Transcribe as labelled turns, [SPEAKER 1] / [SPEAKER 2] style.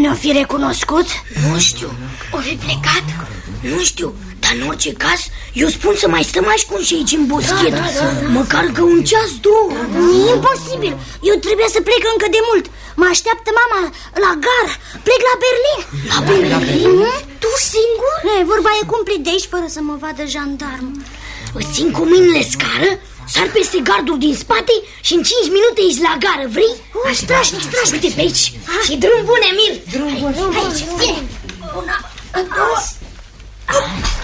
[SPEAKER 1] ne-o fi recunoscut?
[SPEAKER 2] Nu știu.
[SPEAKER 1] O fi plecat?
[SPEAKER 2] Nu știu, dar în orice caz eu spun să mai stăm ascunși aici în boschet. Măcar că un ceas, două.
[SPEAKER 1] E imposibil, eu trebuie să plec încă de mult. Mă așteaptă mama la gară. Plec la Berlin.
[SPEAKER 2] La Berlin?
[SPEAKER 1] Tu singur? Vorba e cumplit de aici fără să mă vadă jandarm.
[SPEAKER 2] Îți țin cu mâinile scară, sar peste gardul din spate și în 5 minute ești la gară, vrei?
[SPEAKER 1] Strașnic.
[SPEAKER 2] Uite pe aici. Și drum bun, Emil.
[SPEAKER 1] Drum bun.
[SPEAKER 2] Aici, vine. Una, două.